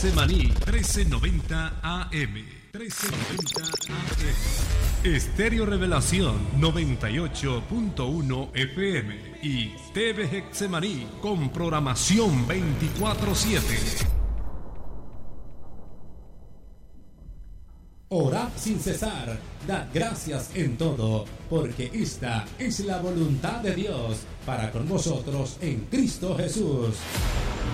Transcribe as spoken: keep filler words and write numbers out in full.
Semaní trece noventa A M. trece noventa A M. Estéreo Revelación noventa y ocho punto uno F M. Y T V Getsemaní con programación veinticuatro siete. Orad sin cesar, dad gracias en todo, porque esta es la voluntad de Dios para con vosotros en Cristo Jesús.